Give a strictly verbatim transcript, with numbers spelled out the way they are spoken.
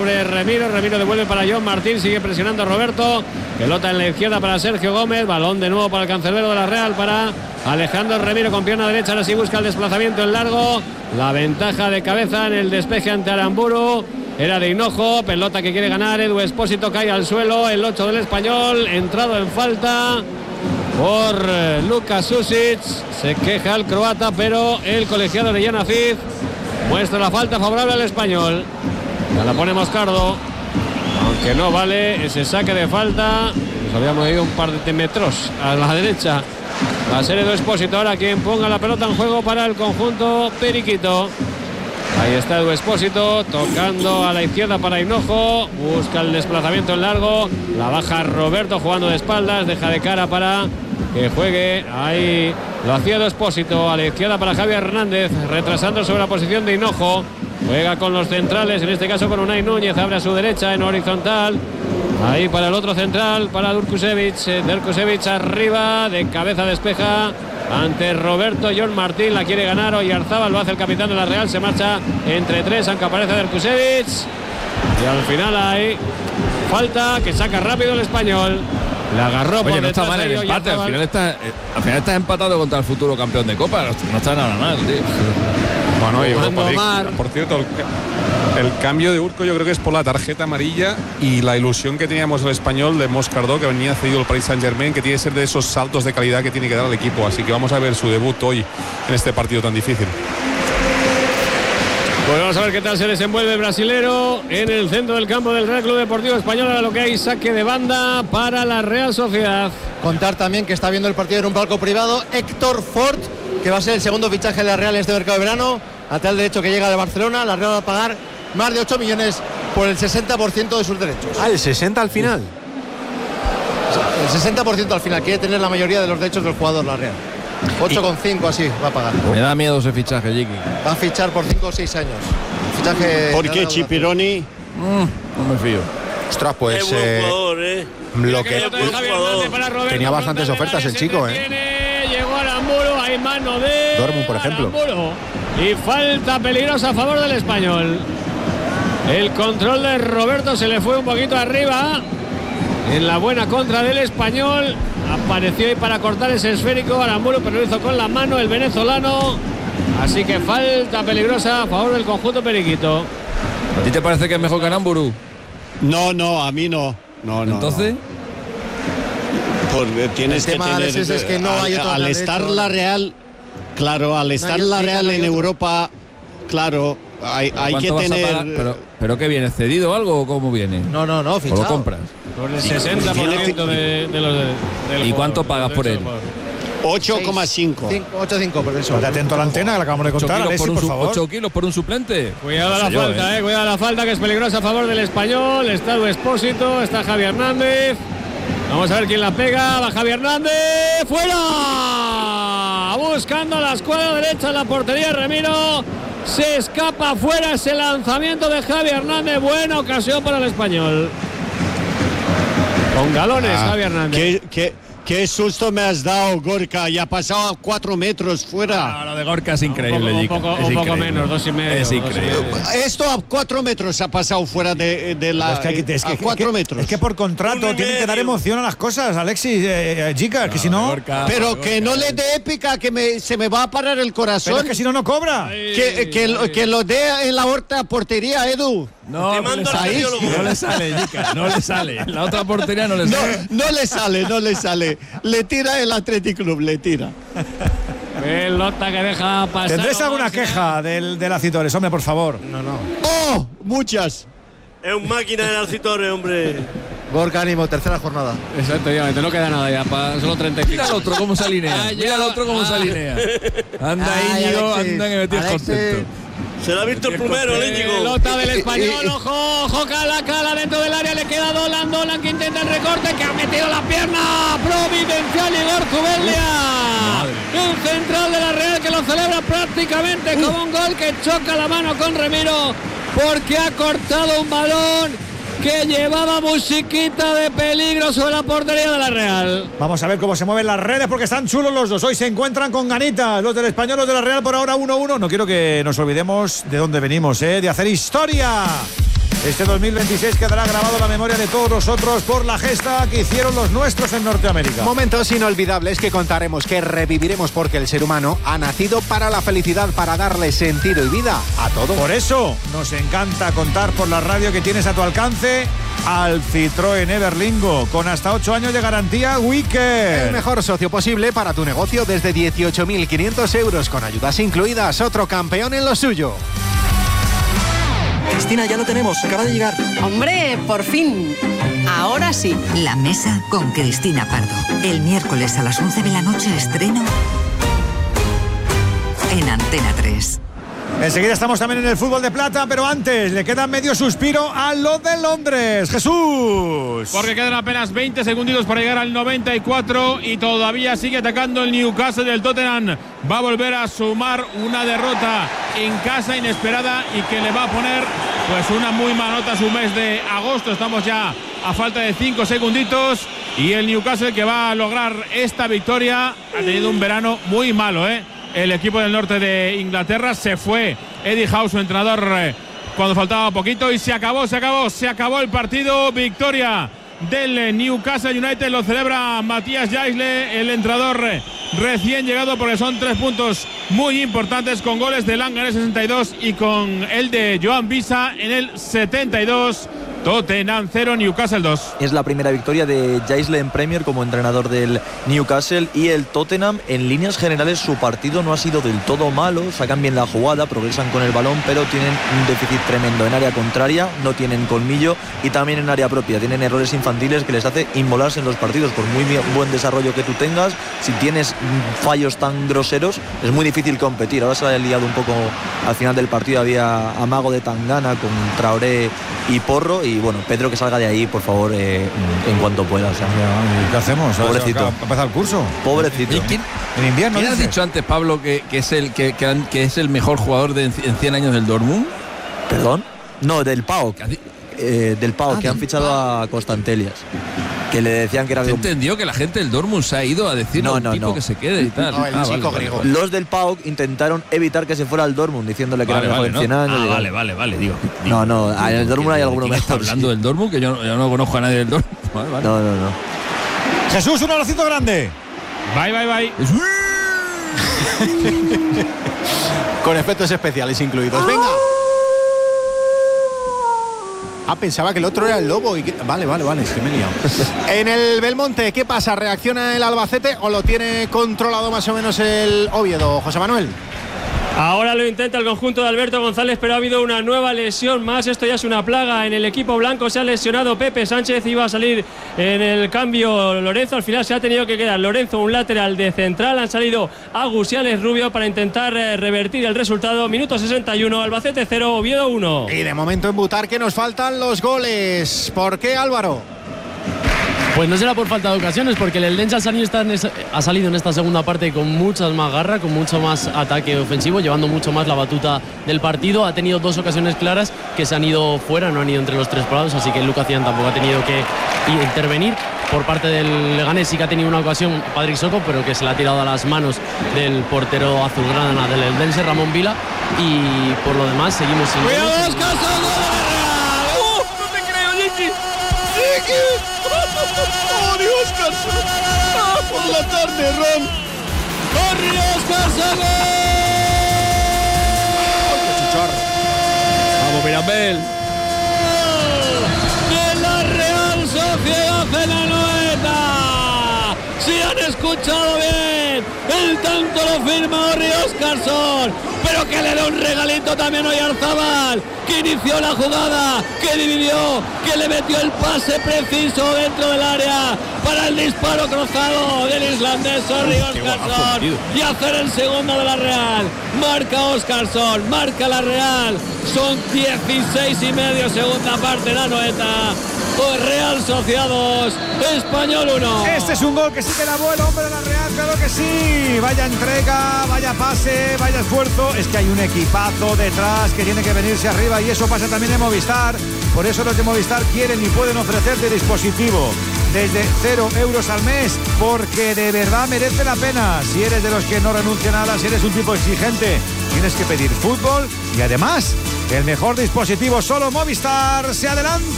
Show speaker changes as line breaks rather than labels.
sobre Remiro. Remiro devuelve para John Martín. Sigue presionando Roberto. Pelota en la izquierda para Sergio Gómez. Balón de nuevo para el cancerbero de la Real, para Alejandro Remiro con pierna derecha. Ahora sí busca el desplazamiento en largo. La ventaja de cabeza en el despeje ante Aramburu era de Hinojo. Pelota que quiere ganar Edu Expósito, cae al suelo. El ocho del Español, entrado en falta por Luka Susic. Se queja el croata, pero el colegiado de Yanacid muestra la falta favorable al Español. Ya la pone Moscardo, aunque no vale ese saque de falta. Nos habíamos ido un par de metros a la derecha. Va a ser Edu Expósito ahora quien ponga la pelota en juego para el conjunto periquito. Ahí está Edu Expósito tocando a la izquierda para Hinojo. Busca el desplazamiento en largo. La baja Roberto jugando de espaldas. Deja de cara para que juegue. Ahí lo hacía Edu Expósito. A la izquierda para Javier Hernández. Retrasando sobre la posición de Hinojo. Juega con los centrales. En este caso con Unai Núñez. Abre a su derecha en horizontal. Ahí para el otro central. Para Durkusevic. Durkusevic arriba. De cabeza despeja ante Roberto. John Martín la quiere ganar. Oyarzábal lo hace el capitán de la Real. Se marcha entre tres, aunque aparece Durkusevic. Y al final hay falta que saca rápido el Español. La agarró.
Oye,
por
no está
detrás
mal el
de
empate. Al
Oyarzábal.
final, está, eh, al final estás empatado contra el futuro campeón de Copa. No está nada mal, tío.
Bueno, y
Jugando
por,
Omar.
por cierto, el, el cambio de Urco yo creo que es por la tarjeta amarilla y la ilusión que teníamos el Español de Moscardó, que venía cedido el Paris Saint-Germain, que tiene que ser de esos saltos de calidad que tiene que dar al equipo. Así que vamos a ver su debut hoy en este partido tan difícil.
Pues vamos a ver qué tal se desenvuelve el brasilero en el centro del campo del Real Club Deportivo Español. Ahora lo que hay, saque de banda para la Real Sociedad.
Contar también que está viendo el partido en un palco privado Héctor Ford, que va a ser el segundo fichaje de la Real en este mercado de verano. Lateral derecho que llega de Barcelona. La Real va a pagar más de ocho millones por el sesenta por ciento de sus derechos.
Ah, el sesenta al final.
El sesenta por ciento al final. Quiere tener la mayoría de los derechos del jugador la Real. ocho coma cinco así va a pagar.
Me da miedo ese fichaje, Jiki.
Va a fichar por cinco o seis años. Fichaje.
¿Por qué Chipironi?
Mm, no me fío.
Ostras, pues
Es buen
eh,
jugador, ¿eh?
lo que
Pelota de Javier Hernández para Roberto.
tenía bastantes
Pelota de
ofertas el
Valle,
chico,
se
¿eh?
entretiene. Llegó Aramburu, hay mano de
Dortmund, por ejemplo.
Aramburu. Y falta peligrosa a favor del Español. El control de Roberto se le fue un poquito arriba. En la buena contra del Español. Apareció ahí para cortar ese esférico Aramburu, pero lo hizo con la mano el venezolano. Así que falta peligrosa a favor del conjunto periquito.
¿A ti te parece que es mejor que Aramburu?
No, no, a mí no. No, no.
Entonces.
No. Porque tienes
El tema,
que tener,
Alexis, es que no
al,
hay otro
al
lateral
estar
derecho.
la Real, claro, al estar
hay-
la
sí,
Real
no hay
en
otro.
Europa, claro, hay, hay que
¿Cuánto vas a
tener.
pagar? ¿Pero, ¿Pero qué viene? ¿Cedido o algo o cómo viene?
No, no, no,
¿O
fichado.
lo compras?
Por el sesenta por ciento de, de los de, del
¿Y cuánto
jugador,
pagas por
del
él?
jugador.
ocho coma cinco.
ocho coma cinco por eso.
Estate atento a la antena que la acabamos de
¿ocho
contar,
kilos,
Alexis,
por un,
por
su-
favor.
ocho kilos por un suplente?
Cuidado a la
No sé yo,
falta,
eh.
eh. Cuidado a la falta, que es peligrosa a favor del Español. Está Edu Expósito, está Javier Hernández. Vamos a ver quién la pega. Va Javier Hernández. ¡Fuera! Buscando la escuadra derecha en la portería. Remiro se escapa fuera. Ese lanzamiento de Javier Hernández. Buena ocasión para el Español. Con galones,
Ah,
Javier Hernández.
¿Qué, qué, qué susto me has dado, Gorka? Ya ha pasado a cuatro metros fuera.
Ah, lo de Gorka es increíble,
un
Jiki.
poco,
Es
un poco
increíble.
menos, dos y medio.
Es
dos y
increíble.
medio.
Esto a cuatro metros ha pasado fuera de, de la.
Es que, hay que- es que-
a cuatro
que-
metros.
es que por contrato
Uno y
tienen que dar
medio.
emoción a las cosas, Alexis, eh, eh, chicas, que si no.
Gorka,
Pero
Gorka.
que no le dé épica, que me, se me va a parar el corazón.
Pero es que si no, no cobra.
Que, que, lo- que lo dé en la horta portería, Edu.
No,
Te
no le
mando al
sale,
cardiólogo.
no le sale, Jika, no le sale. En la otra portería no le
No,
sale.
no le sale, no le sale. Le tira el Athletic Club, le tira.
Pelota que deja pasar.
¿Tendréis alguna
Vamos,
queja del, del Acitores? Hombre, por favor.
No, no.
¡Oh! Muchas.
Es un máquina del Alcitores, hombre.
Gorka, ánimo, tercera jornada.
Exactamente, no queda nada ya, para solo treinta y cinco.
Mira al otro cómo se alinea.
Ah, ya.
Mira al otro cómo se
Ah.
alinea. Anda,
Ay,
Íñigo,
Alexis,
anda que me tienes
Alexis.
contento.
Se lo ha visto el primero, el Íñigo.
Pelota del Español, ojo, ojo, cala, cala dentro del área, le queda Dolan, Dolan que intenta el recorte, que ha metido la pierna providencial Igor Zubeldia. Un central de la Real que lo celebra prácticamente como un gol, que choca la mano con Remiro porque ha cortado un balón que llevaba musiquita de peligro sobre la portería de la Real.
Vamos a ver cómo se mueven las redes porque están chulos los dos. Hoy se encuentran con ganitas. Los del Español, los de la Real por ahora uno uno. No quiero que nos olvidemos de dónde venimos, ¿eh? De hacer historia. Este dos mil veintiséis quedará grabado en la memoria de todos nosotros por la gesta que hicieron los nuestros en Norteamérica.
Momentos inolvidables que contaremos, que reviviremos, porque el ser humano ha nacido para la felicidad, para darle sentido y vida a todo.
Por eso nos encanta contar por la radio que tienes a tu alcance al Citroën Everlingo, con hasta ocho años de garantía Wicked.
El mejor socio posible para tu negocio desde dieciocho mil quinientos euros, con ayudas incluidas. Otro campeón en lo suyo.
Cristina, ya lo tenemos, acaba de llegar.
Hombre, por fin. Ahora sí.
La mesa con Cristina Pardo. El miércoles a las once de la noche estreno en Antena tres.
Enseguida estamos también en el fútbol de plata, pero antes le queda medio suspiro a lo de Londres. Jesús.
Porque quedan apenas veinte segunditos para llegar al noventa y cuatro y todavía sigue atacando el Newcastle del Tottenham. Va a volver a sumar una derrota en casa inesperada y que le va a poner pues una muy mala nota a su mes de agosto. Estamos ya a falta de cinco segunditos y el Newcastle, que va a lograr esta victoria, ha tenido un verano muy malo, ¿eh? El equipo del norte de Inglaterra. Se fue Eddie Howe, su entrenador, eh, cuando faltaba poquito, y se acabó, se acabó, se acabó el partido. Victoria del Newcastle United, lo celebra Matías Jaisle, el entrenador eh, recién llegado, porque son tres puntos muy importantes, con goles de Langa en el sesenta y dos y con el de Joan Visa en el setenta y dos. Tottenham cero, Newcastle dos.
Es la primera victoria de Jaisle en Premier como entrenador del Newcastle, y el Tottenham, en líneas generales, su partido no ha sido del todo malo. Sacan bien la jugada, progresan con el balón, pero tienen un déficit tremendo en área contraria, no tienen colmillo, y también en área propia tienen errores infantiles que les hace inmolarse en los partidos. Por muy buen desarrollo que tú tengas, si tienes fallos tan groseros, es muy difícil competir. Ahora se ha liado un poco al final del partido, había amago de Tangana con Traoré y Porro. Y bueno, Pedro, que salga de ahí, por favor, eh, en cuanto pueda. O sea,
¿qué hacemos?
Pobrecito.
¿Va a empezar el curso?
Pobrecito.
¿Y quién,
en invierno,
¿quién has
dices?
dicho antes, Pablo, que, que, es el, que, que, que es el mejor jugador de, en cien años del Dortmund?
¿Perdón? No, del Pau. Eh, del Pau,
ah,
que han fichado Pau. a Constantelias. Que le decían que era...
¿Se entendió que la gente del Dortmund se ha ido a decir
no,
a un
no,
tipo
no.
que se quede y tal?
No, el
ah,
chico
vale,
griego.
vale.
Los del Pau intentaron evitar que se fuera al Dortmund, diciéndole que
Vale,
era mejor
vale,
en
¿no?
cien años.
Ah,
digo.
vale, vale, vale, digo.
No, no, en el Dortmund hay alguno
¿Quién está
mejor.
hablando
Sí.
del Dortmund? Que yo, yo no conozco a nadie del Dortmund. Vale, vale.
No, no, no.
Jesús, un abracito grande.
Bye, bye, bye.
Con efectos especiales incluidos. Venga. Ah, pensaba que el otro era el lobo. Y que... Vale, vale, vale, es que me he liado. En el Belmonte, ¿qué pasa? ¿Reacciona el Albacete o lo tiene controlado más o menos el Oviedo? José Manuel.
Ahora lo intenta el conjunto de Alberto González, pero ha habido una nueva lesión más. Esto ya es una plaga en el equipo blanco. Se ha lesionado Pepe Sánchez, iba a salir en el cambio Lorenzo. Al final se ha tenido que quedar Lorenzo, un lateral de central. Han salido Agus y Alex Rubio para intentar eh, revertir el resultado. Minuto sesenta y uno, Albacete cero, Oviedo uno.
Y de momento en Butarque nos faltan los goles. ¿Por qué, Álvaro?
Pues no será por falta de ocasiones, porque el Eldense ha salido, ha salido en esta segunda parte con muchas más garra, con mucho más ataque ofensivo, llevando mucho más la batuta del partido. Ha tenido dos ocasiones claras que se han ido fuera, no han ido entre los tres palados, así que Lucas Cian tampoco ha tenido que intervenir. Por parte del Leganés sí que ha tenido una ocasión Patrick Soco, pero que se la ha tirado a las manos del portero azulgrana del Eldense, Ramón Vila, y por lo demás seguimos sin goles.
¡Cuidado, Oscar, gol de la Real! ¡Uh! ¡No te creo, Ricky! ¡Ricky! ¡Oh, Dios, Oscar! ¡Ah, por la tarde, Ron! ¡Corre, Oscar, gol!
¡Qué chichorro!
Vamos, Mirabel.
¡De la Real Sociedad en la Noeta! ¡Si han escuchado bien! El tanto lo firma Orri Óscarsson, pero que le da un regalito también hoy Arzabal, que inició la jugada, que dividió, que le metió el pase preciso dentro del área para el disparo cruzado del islandés Orri Óscarsson y hacer el segundo de la Real. Marca Óscarsson, marca la Real, son dieciséis y medio, segunda parte la Noeta. Real Sociedad dos, Español uno.
Este es un gol que sí que la vuela, hombre, de la Real, claro que sí. Vaya entrega, vaya pase, vaya esfuerzo. Es que hay un equipazo detrás que tiene que venirse arriba, y eso pasa también en Movistar. Por eso los de Movistar quieren y pueden ofrecerte dispositivo desde cero euros al mes, porque de verdad merece la pena. Si eres de los que no renuncian a nada, si eres un tipo exigente tienes que pedir fútbol y además el mejor dispositivo solo Movistar se adelanta.